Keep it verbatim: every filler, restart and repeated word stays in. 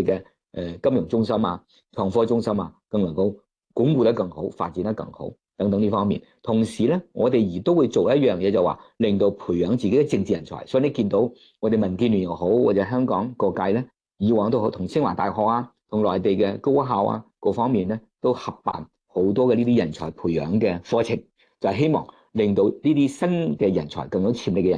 嘅誒金融中心啊、創科中心啊，更能夠鞏固得更好、發展得更好等等呢方面。同時咧，我哋亦都會做一樣嘢，就話令到培養自己嘅政治人才。所以你見到我哋民建聯又好，或者香港各界咧，以往都好同清華大學啊、同內地嘅高校啊各方面咧，都合辦好多嘅呢啲人才培養嘅課程，就係希望令到呢啲新嘅人才更有潛力嘅人。